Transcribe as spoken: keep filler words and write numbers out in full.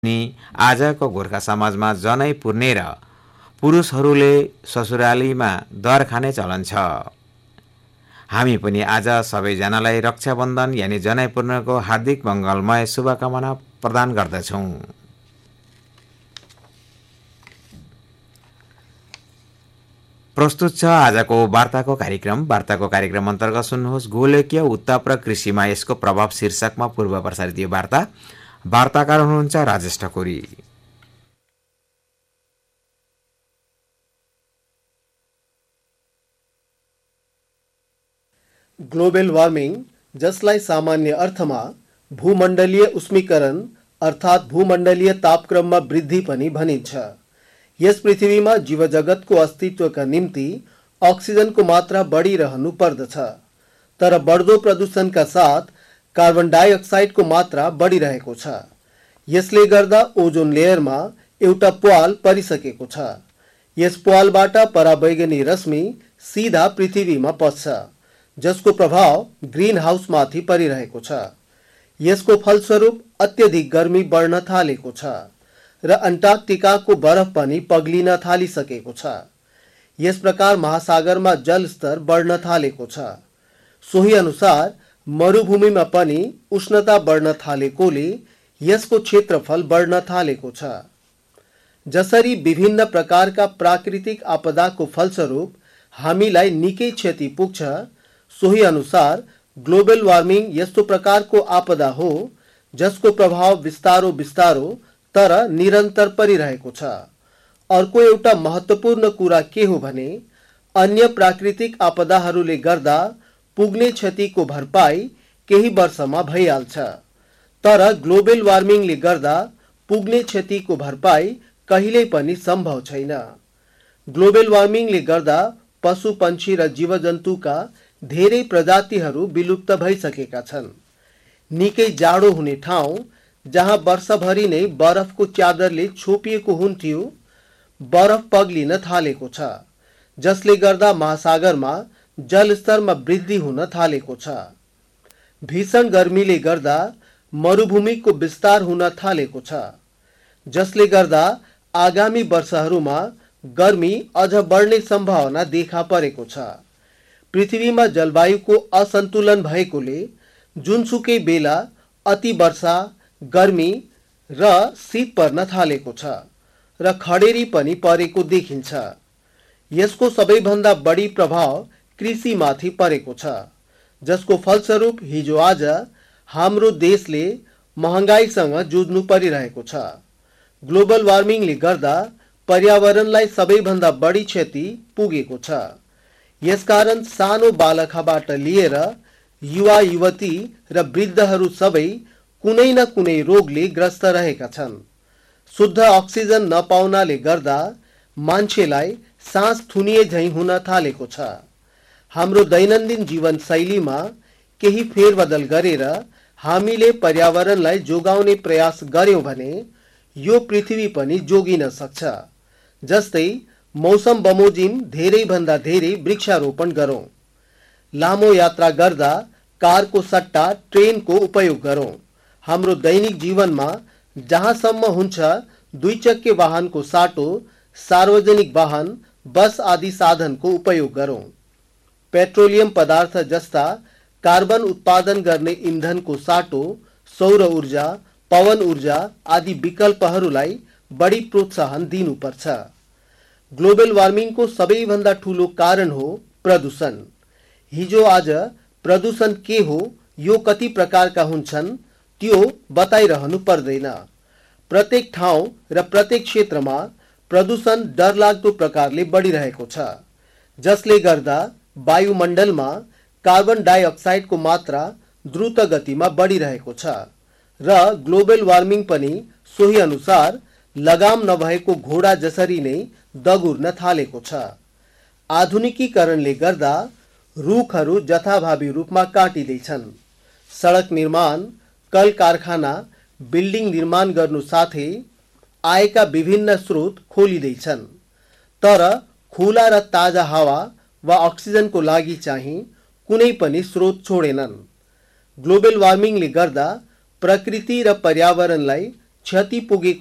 नि आजको गोर्खा समाजमा जनै पुर्ने र पुरुषहरूले ससुरालीमा दर खाने चलन छ। हामी पनि आज सबैजनालाई रक्षाबन्धन यानि जनै पूर्णको हार्दिक मङ्गलमय शुभकामना प्रदान गर्दछौँ। प्रस्तुत छ आजको वार्ताको कार्यक्रम। वार्ताको कार्यक्रम अन्तर्गत सुन्नुहोस् गोलकीय उत्ताप र कृषिमा यसको प्रभाव शीर्षकमा पूर्व प्रसारित यो वार्ता। वार्ताकार हुनुहुन्छ राजेश ठकुरी। ग्लोबल वार्मिङ, जसलाई सामान्य अर्थमा भूमण्डलीय उष्मीकरण अर्थात् भूमण्डलीय तापक्रममा वृद्धि पनि भनिन्छ, यस पृथ्वीमा जीवजगतको अस्तित्वका निम्ति अक्सिजनको मात्रा बढिरहनु पर्दछ। तर बढ्दो प्रदूषणका साथ कार्बन डाइअक्साइडको मात्रा बढिरहेको छ। यसले गर्दा ओजोन लेयरमा एउटा प्वाल परिसकेको छ। यस प्वालबाट परावैगनी रश्मि सिधा पृथ्वीमा पस्छ, जसको प्रभाव ग्रीन हाउसमाथि परिरहेको छ। यसको फलस्वरूप अत्यधिक गर्मी बढ्न थालेको छ र अन्टार्कटिकाको बरफ पनि पग्लिन थालिसकेको छ। यस प्रकार महासागरमा जलस्तर बढ्न थालेको छ। सोही अनुसार मरुभूमिमा पनि उष्णता बढ्न थालेकोले यसको क्षेत्रफल बढ्न थालेको छ। जसरी विभिन्न प्रकारका प्राकृतिक आपदाको फलस्वरूप हामीलाई निकै क्षति पुग्छ, सोही अनुसार ग्लोबल वार्मिङ यस्तो प्रकारको आपदा हो जसको प्रभाव बिस्तारो बिस्तारो तर निरन्तर परिरहेको छ। अर्को एउटा महत्त्वपूर्ण कुरा के हो भने अन्य प्राकृतिक आपदाहरूले गर्दा पुग्ने क्षतिको भरपाई केही वर्षमा भइहाल्छ, तर ग्लोबल वार्मिङले गर्दा पुग्ने क्षतिको भरपाई कहिल्यै पनि सम्भव छैन। ग्लोबल वार्मिङले गर्दा पशु पक्षी र जीवजन्तुका धेरै प्रजातिहरू विलुप्त भइसकेका छन्। निकै जाडो हुने ठाउँ जहाँ वर्षभरि नै बरफको च्यादरले छोपिएको हुन्थ्यो, बरफ पग्लिन थालेको छ, जसले गर्दा महासागरमा जलस्तरमा वृद्धि हुन थालेको छ। भीषण गर्मीले गर्दा मरुभूमिको विस्तार हुन थालेको छ, जसले गर्दा आगामी वर्षहरूमा गर्मी अझ बढ्ने सम्भावना देखा परेको छ। पृथ्वीमा जलवायुको असन्तुलन भएकोले जुनसुकै बेला अति वर्षा, गर्मी र शीत पर्न थालेको छ र खडेरी पनि परेको देखिन्छ। यसको सबैभन्दा बढी प्रभाव कृषिमाथि परेको छ, जसको फलस्वरूप हिजो आज हाम्रो देशले महँगाईसँग जुझ्नु परिरहेको छ। ग्लोबल वार्मिङले गर्दा पर्यावरणलाई सबैभन्दा बढी क्षति पुगेको छ। यसकारण सानो बालकबाट लिएर युवा युवती र वृद्धहरू सबै कुनै न कुनै रोगले ग्रस्त रहेका छन्। शुद्ध अक्सिजन नपाउनाले गर्दा मान्छेलाई सास थुनिए झैँ हुन थालेको छ। हाम्रो दैनन्दिन जीवन शैलीमा केही फेरबदल गरेर हामीले पर्यावरणलाई जोगाउने प्रयास गर्यौं भने यो पृथ्वी पनि जोगिन सक्छ। जस्तै मौसम बमोजिम धेरै भन्दा धेरै वृक्षारोपण गरौँ, लामो यात्रा गर्दा कारको सट्टा ट्रेनको उपयोग गरौँ, हाम्रो दैनिक जीवनमा जहाँसम्म हुन्छ दुई चक्के वाहनको साटो सार्वजनिक वाहन, बस आदि साधनको उपयोग गरौँ। पेट्रोलियम पदार्थ जस्ता कार्बन उत्पादन गर्ने इन्धनको साटो सौर ऊर्जा, पवन ऊर्जा आदि विकल्पहरूलाई बढी प्रोत्साहन दिनुपर्छ। ग्लोबल वार्मिङको सबैभन्दा ठुलो कारण हो प्रदूषण। हिजो आज प्रदूषण के हो, यो कति प्रकारका हुन्छन् त्यो बताइरहनु पर्दैन। प्रत्येक ठाउँ र प्रत्येक क्षेत्रमा प्रदूषण डरलाग्दो प्रकारले बढिरहेको छ, जसले गर्दा वायुमण्डलमा कार्बन डाइअक्साइडको मात्रा द्रुत गतिमा बढिरहेको छ र ग्लोबल वार्मिङ पनि सोही अनुसार लगाम नभएको घोडा जसरी नै दगुर्न थालेको छ। आधुनिकीकरणले गर्दा रुखहरू जथाभावी रूपमा काटिँदैछन्। सडक निर्माण, कल कारखाना, बिल्डिङ निर्माण गर्नु साथै आएका विभिन्न स्रोत खोलिँदैछन्, तर खुला र ताजा हावा वा अक्सिजनको लागि चाहिँ कुनै पनि स्रोत छोडेनन्। ग्लोबल वार्मिङले गर्दा प्रकृति र पर्यावरणलाई क्षति पुगेको